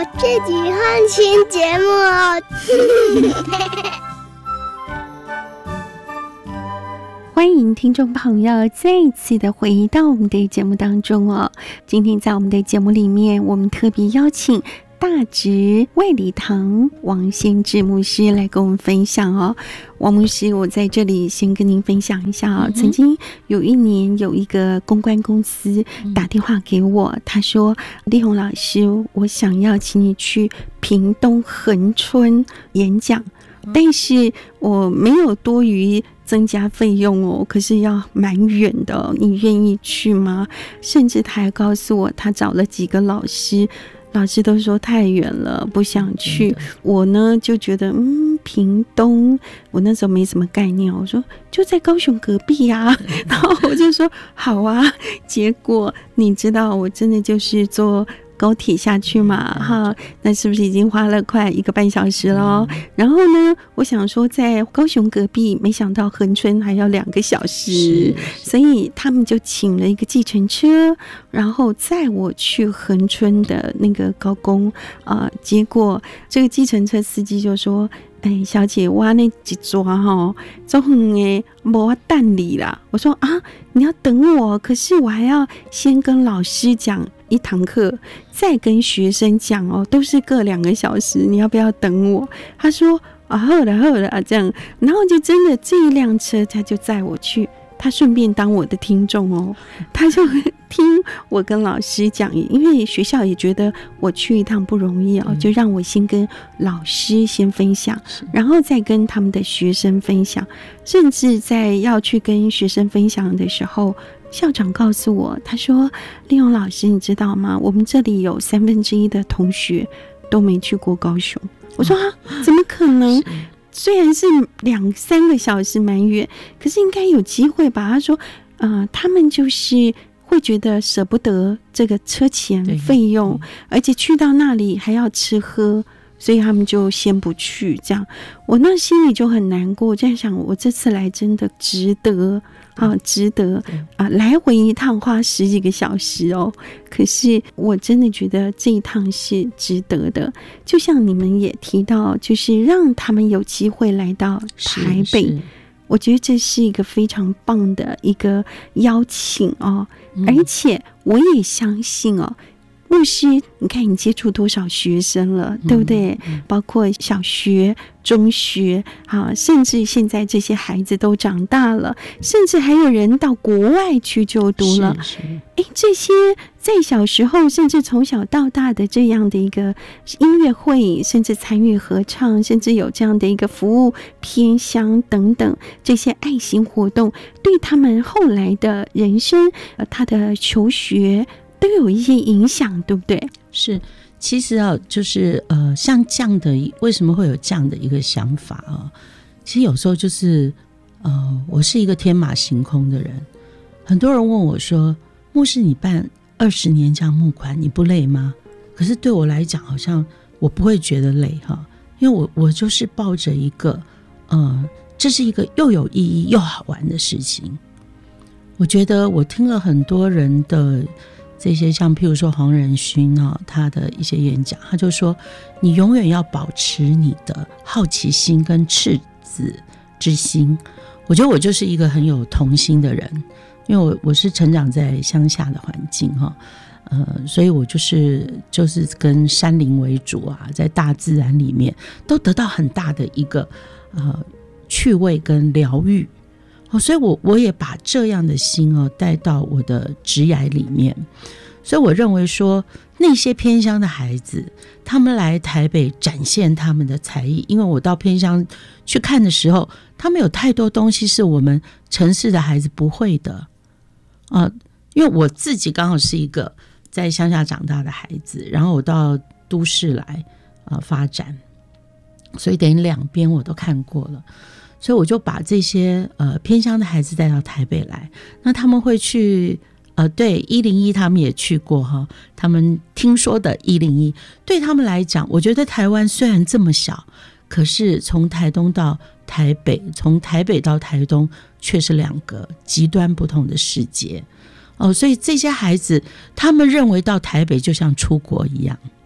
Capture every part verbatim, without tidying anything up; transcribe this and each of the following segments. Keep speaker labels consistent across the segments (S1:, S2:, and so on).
S1: 自己看新节目哦。
S2: 欢迎听众朋友再一次的回到我们的节目当中哦。今天在我们的节目里面，我们特别邀请大直卫理堂王先志牧师来跟我们分享哦。王牧师，我在这里先跟您分享一下哦。嗯、曾经有一年，有一个公关公司打电话给我，他说：“丽红老师，我想要请你去屏东恒春演讲，但是我没有多余增加费用哦，可是要蛮远的哦，你愿意去吗？”甚至他还告诉我，他找了几个老师。老师都说太远了，不想去。我呢就觉得，嗯，屏东，我那时候没什么概念。我说就在高雄隔壁啊，然后我就说好啊。结果你知道，我真的就是坐高铁下去嘛，哈，那是不是已经花了快一个半小时了？然后呢，我想说在高雄隔壁，没想到恒春还要两个小时，所以他们就请了一个计程车，然后载我去恒春的那个高工啊、呃。结果这个计程车司机就说：“哎，小姐，我那一抓哈，中远诶，没法等你啦。”我说：“啊，你要等我，可是我还要先跟老师讲一堂课，再跟学生讲哦，都是各两个小时，你要不要等我？”他说：“啊，好了好了啊，这样。”然后就真的这一辆车，他就载我去。他顺便当我的听众哦，他就听我跟老师讲，因为学校也觉得我去一趟不容易哦，就让我先跟老师先分享，然后再跟他们的学生分享，甚至在要去跟学生分享的时候，校长告诉我，他说：“丽蓉老师，你知道吗？我们这里有三分之一的同学都没去过高雄。”我说：“啊，怎么可能？虽然是两三个小时蛮远，可是应该有机会吧？”他说：“呃，他们就是会觉得舍不得这个车钱费用，而且去到那里还要吃喝，所以他们就先不去。”这样，我那心里就很难过，在想我这次来真的值得。啊，值得啊！来回一趟花十几个小时哦，可是我真的觉得这一趟是值得的。就像你们也提到，就是让他们有机会来到台北，我觉得这是一个非常棒的一个邀请哦，嗯、而且我也相信哦。牧师，你看你接触多少学生了，对不对？嗯嗯、包括小学、中学啊，甚至现在这些孩子都长大了，甚至还有人到国外去就读了。哎，这些在小时候，甚至从小到大的这样的一个音乐会，甚至参与合唱，甚至有这样的一个服务偏乡等等这些爱心活动，对他们后来的人生，呃，他的求学。都有一些影响，对不对？
S3: 是，其实啊，就是呃，像这样的，为什么会有这样的一个想法啊？其实有时候就是呃，我是一个天马行空的人。很多人问我说：“牧师，你办二十年这样募款，你不累吗？”可是对我来讲，好像我不会觉得累哈，因为我我就是抱着一个呃，这是一个又有意义又好玩的事情。我觉得我听了很多人的。这些像譬如说黄仁勋啊，他的一些演讲，他就说你永远要保持你的好奇心跟赤子之心。我觉得我就是一个很有童心的人，因为我我是成长在乡下的环境哈，呃，所以我就是就是跟山林为主啊，在大自然里面都得到很大的一个呃趣味跟疗愈。哦、所以我我也把这样的心哦带到我的职涯里面，所以我认为说那些偏乡的孩子，他们来台北展现他们的才艺，因为我到偏乡去看的时候，他们有太多东西是我们城市的孩子不会的啊、呃。因为我自己刚好是一个在乡下长大的孩子，然后我到都市来呃发展，所以等于两边我都看过了。所以我就把这些呃偏乡的孩子带到台北来，那他们会去呃对一零一他们也去过哈，他们听说的一零一对他们来讲，我觉得台湾虽然这么小，可是从台东到台北，从台北到台东却是两个极端不同的世界哦，所以这些孩子他们认为到台北就像出国一样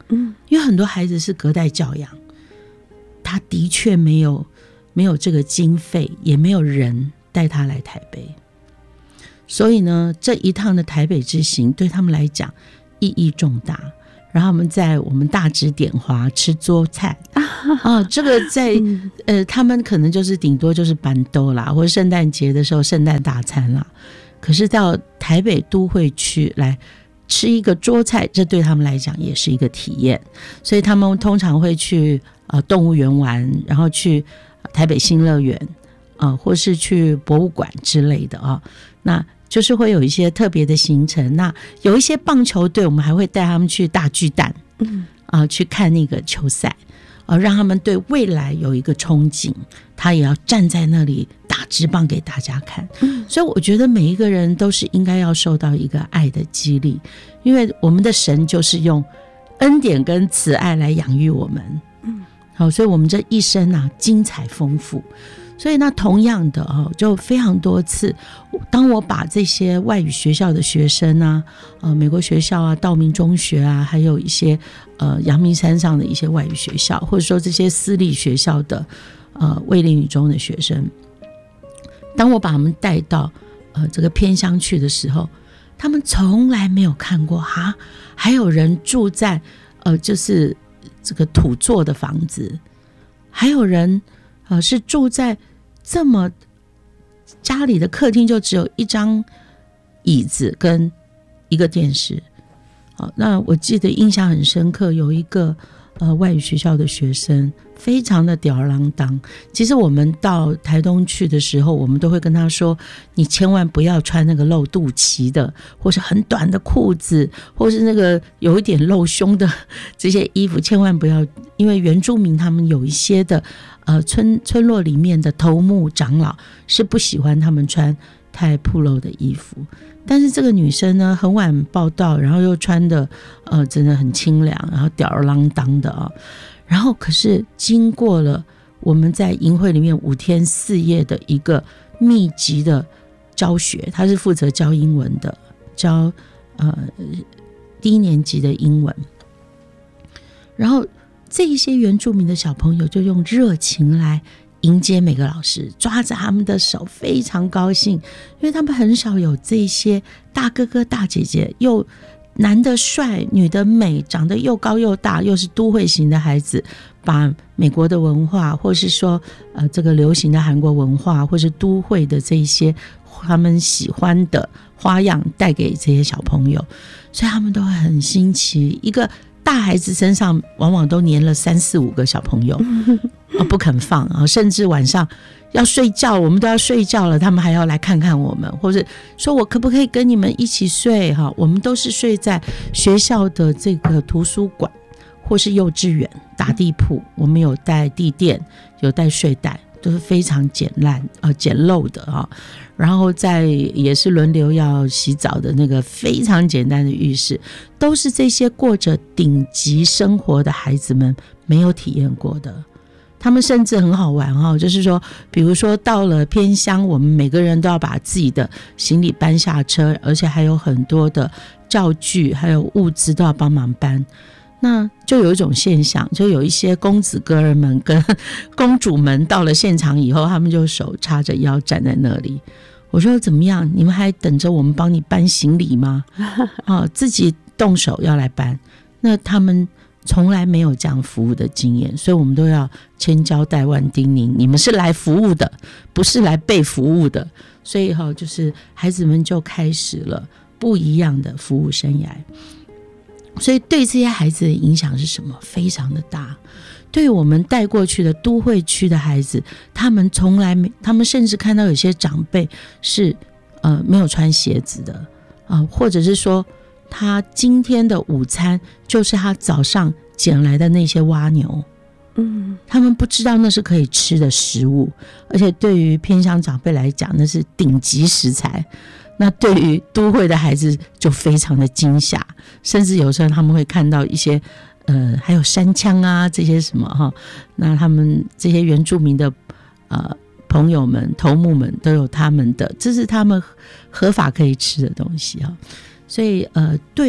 S2: 嗯，
S3: 因为很多孩子是隔代教养，他的确没有没有这个经费，也没有人带他来台北，所以呢，这一趟的台北之行对他们来讲意义重大。然后我们在我们大直点华吃桌菜啊，这个在、嗯、呃，他们可能就是顶多就是板豆啦，或者圣诞节的时候圣诞大餐啦。可是到台北都会区来吃一个桌菜，这对他们来讲也是一个体验。所以他们通常会去呃动物园玩，然后去台北新乐园啊、呃，或是去博物馆之类的啊。那就是会有一些特别的行程，那有一些棒球队，我们还会带他们去大巨蛋，嗯啊、呃，去看那个球赛，呃，让他们对未来有一个憧憬，他也要站在那里打职棒给大家看。嗯、所以我觉得每一个人都是应该要受到一个爱的激励，因为我们的神就是用恩典跟慈爱来养育我们。嗯，好，所以我们这一生啊，精彩丰富。所以那同样的哦，就非常多次，当我把这些外语学校的学生啊，呃，美国学校啊，道明中学啊，还有一些呃阳明山上的一些外语学校，或者说这些私立学校的呃卫理女中的学生，当我把他们带到呃这个偏乡去的时候，他们从来没有看过哈，还有人住在呃就是这个土做的房子，还有人呃是住在这么家里的客厅就只有一张椅子跟一个电视。好，那我记得印象很深刻，有一个呃外语学校的学生非常的吊儿郎当。其实我们到台东去的时候，我们都会跟他说，你千万不要穿那个露肚脐的，或是很短的裤子，或是那个有一点露胸的这些衣服，千万不要，因为原住民他们有一些的呃村村落里面的头目长老是不喜欢他们穿太暴露的衣服。但是这个女生呢，很晚报到，然后又穿的呃真的很清凉，然后吊儿郎当的啊。然后可是经过了我们在营会里面五天四夜的一个密集的教学，她是负责教英文的，教呃低年级的英文。然后这一些原住民的小朋友就用热情来迎接每个老师，抓着他们的手，非常高兴，因为他们很少有这些大哥哥大姐姐，又男的帅女的美，长得又高又大，又是都会型的孩子，把美国的文化，或是说呃这个流行的韩国文化，或是都会的这些他们喜欢的花样带给这些小朋友，所以他们都会很新奇。一个大孩子身上往往都黏了三四五个小朋友、哦、不肯放、哦、甚至晚上要睡觉，我们都要睡觉了，他们还要来看看我们，或者说我可不可以跟你们一起睡、哦、我们都是睡在学校的这个图书馆或是幼稚园打地铺，我们有带地垫，有带睡袋，都是非常简烂呃简陋的啊、哦。然后在也是轮流要洗澡的那个非常简单的浴室，都是这些过着顶级生活的孩子们没有体验过的。他们甚至很好玩哦，就是说比如说到了偏乡，我们每个人都要把自己的行李搬下车，而且还有很多的教具还有物资都要帮忙搬。那就有一种现象，就有一些公子哥儿们跟公主们到了现场以后，他们就手叉着腰站在那里。我说怎么样，你们还等着我们帮你搬行李吗？啊，自己动手要来搬。那他们从来没有这样服务的经验，所以我们都要千交代万叮咛，你们是来服务的，不是来被服务的。所以哈、哦，就是孩子们就开始了不一样的服务生涯。所以对这些孩子的影响是什么？非常的大。对我们带过去的都会区的孩子，他们从来没，他们甚至看到有些长辈是呃没有穿鞋子的啊、呃，或者是说他今天的午餐就是他早上捡来的那些蛙牛，嗯，他们不知道那是可以吃的食物，而且对于偏乡长辈来讲，那是顶级食材。那对于都会的孩子就非常的惊吓，甚至有时候他们会看到一些呃，还有山枪啊这些什么哈，那他们这些原住民的呃朋友们头目们都有他们的，这是他们合法可以吃的东西哈。所以呃，对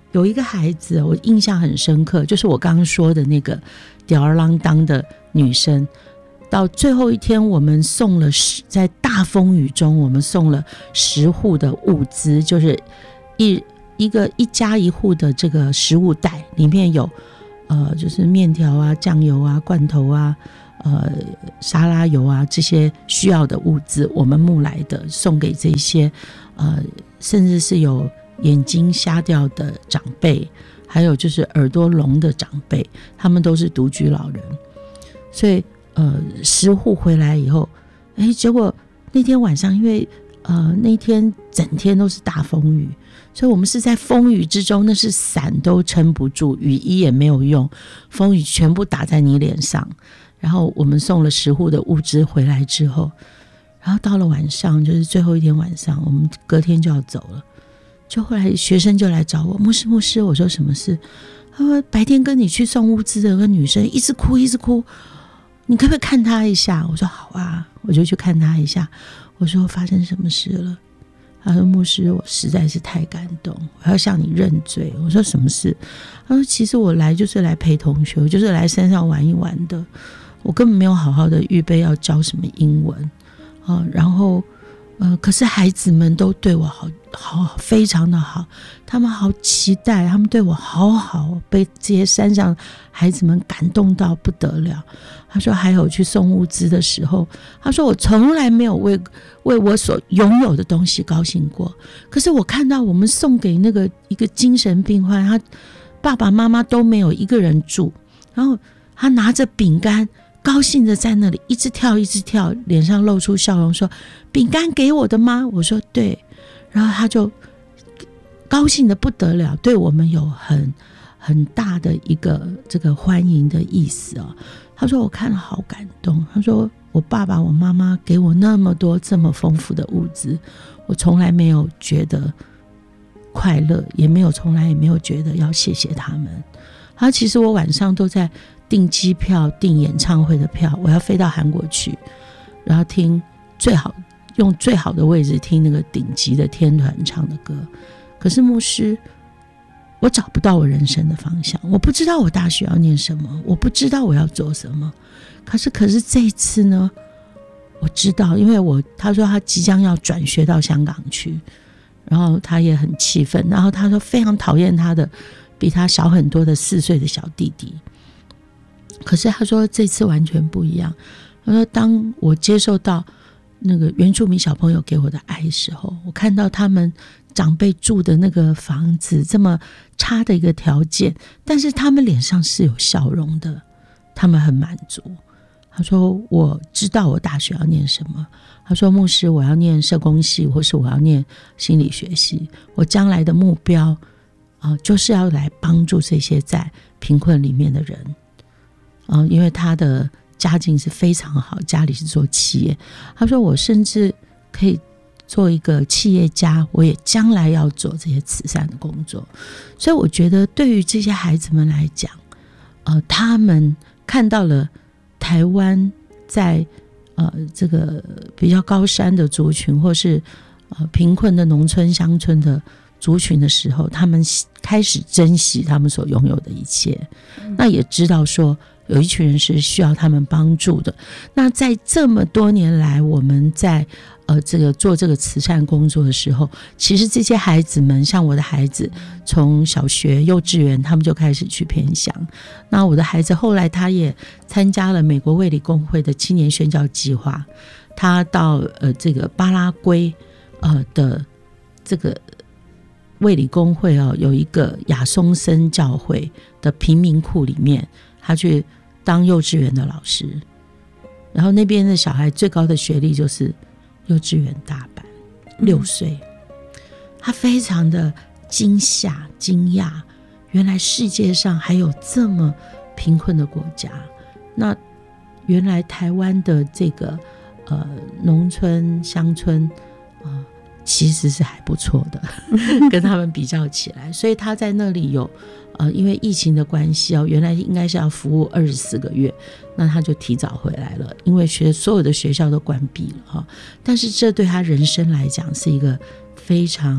S3: 有一个孩子我印象很深刻，就是我刚刚说的那个吊儿郎当的女生，到最后一天我们送了十，在大风雨中我们送了十户的物资，就是一一个一家一户的这个食物袋，里面有呃就是面条啊、酱油啊、罐头啊、呃沙拉油啊，这些需要的物资我们募来的，送给这些呃甚至是有眼睛瞎掉的长辈，还有就是耳朵聋的长辈，他们都是独居老人。所以呃十户回来以后，哎，结果那天晚上因为呃那天整天都是大风雨，所以我们是在风雨之中，那是伞都撑不住，雨衣也没有用，风雨全部打在你脸上。然后我们送了十户的物资回来之后，然后到了晚上，就是最后一天晚上，我们隔天就要走了，就后来学生就来找我，牧师牧师，我说什么事？他说白天跟你去送物资的那个女生一直哭一直哭，你可不可以看她一下？我说好啊，我就去看她一下。我说发生什么事了？他说牧师，我实在是太感动，我要向你认罪。我说什么事？他说其实我来就是来陪同学，我就是来山上玩一玩的，我根本没有好好的预备要教什么英文啊，然后呃，可是孩子们都对我好好非常的好，他们好期待，他们对我好好，被这些山上孩子们感动到不得了。他说还有去送物资的时候，他说我从来没有为为我所拥有的东西高兴过，可是我看到我们送给那个一个精神病患，他爸爸妈妈都没有一个人住，然后他拿着饼干高兴的在那里一直跳一直跳，脸上露出笑容说饼干给我的吗？我说对，然后他就高兴的不得了，对我们有很很大的一个这个欢迎的意思哦。他说我看了好感动，他说我爸爸我妈妈给我那么多这么丰富的物资，我从来没有觉得快乐，也没有从来也没有觉得要谢谢他们。他其实我晚上都在订机票订演唱会的票，我要飞到韩国去，然后听最好用最好的位置听那个顶级的天团唱的歌。可是牧师，我找不到我人生的方向，我不知道我大学要念什么，我不知道我要做什么。可是可是这一次呢，我知道，因为我他说他即将要转学到香港去，然后他也很气愤，然后他说非常讨厌他的比他小很多的四岁的小弟弟。可是他说这次完全不一样，他说当我接受到那个原住民小朋友给我的爱的时候，我看到他们长辈住的那个房子这么差的一个条件，但是他们脸上是有笑容的，他们很满足。他说我知道我大学要念什么，他说牧师我要念社工系或是我要念心理学系，我将来的目标、呃、就是要来帮助这些在贫困里面的人、呃、因为他的家境是非常好，家里是做企业，他说我甚至可以做一个企业家，我也将来要做这些慈善的工作。所以我觉得对于这些孩子们来讲、呃、他们看到了台湾在呃这个比较高山的族群或是呃贫困的农村乡村的族群的时候，他们开始珍惜他们所拥有的一切、嗯、那也知道说有一群人是需要他们帮助的。那在这么多年来我们在呃这个做这个慈善工作的时候，其实这些孩子们像我的孩子从小学幼稚园他们就开始去偏乡，那我的孩子后来他也参加了美国卫理公会的青年宣教计划，他到呃这个巴拉圭呃的这个卫理公会哦，有一个亚松森教会的贫民窟里面，他去当幼稚园的老师，然后那边的小孩最高的学历就是幼稚园大班，六岁、嗯、他非常的惊吓惊讶，原来世界上还有这么贫困的国家，那原来台湾的这个呃农村乡村呃其实是还不错的跟他们比较起来，所以他在那里有呃，因为疫情的关系哦，原来应该是要服务二十四个月，那他就提早回来了，因为学所有的学校都关闭了哈、哦。但是这对他人生来讲是一个非常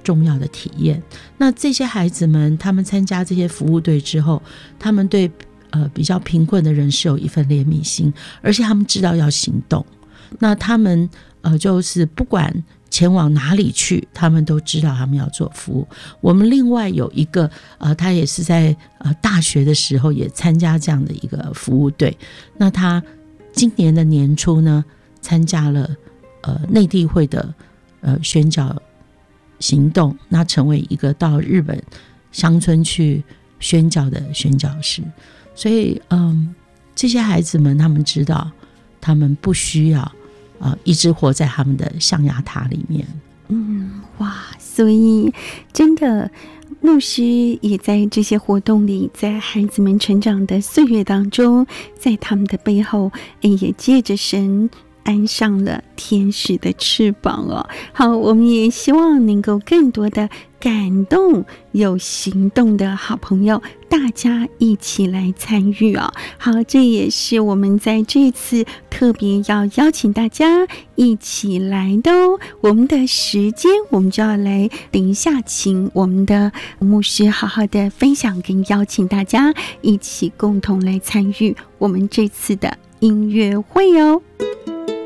S3: 重要的体验。那这些孩子们他们参加这些服务队之后，他们对呃比较贫困的人是有一份怜悯心，而且他们知道要行动。那他们呃就是不管前往哪里去，他们都知道他们要做服务。我们另外有一个呃他也是在呃大学的时候也参加这样的一个服务队，那他今年的年初呢参加了呃内地会的呃宣教行动，那成为一个到日本乡村去宣教的宣教师。所以嗯，这些孩子们他们知道他们不需要呃一直活在他们的象牙塔里面。
S2: 嗯，哇，所以真的牧师也在这些活动里，在孩子们成长的岁月当中，在他们的背后也借着神安上了天使的翅膀哦。好，我们也希望能够更多的感动有行动的好朋友，大家一起来参与哦。好，这也是我们在这次特别要邀请大家一起来的哦。我们的时间我们就要来等一下请我们的牧师好好的分享跟邀请大家一起共同来参与我们这次的音乐会哦。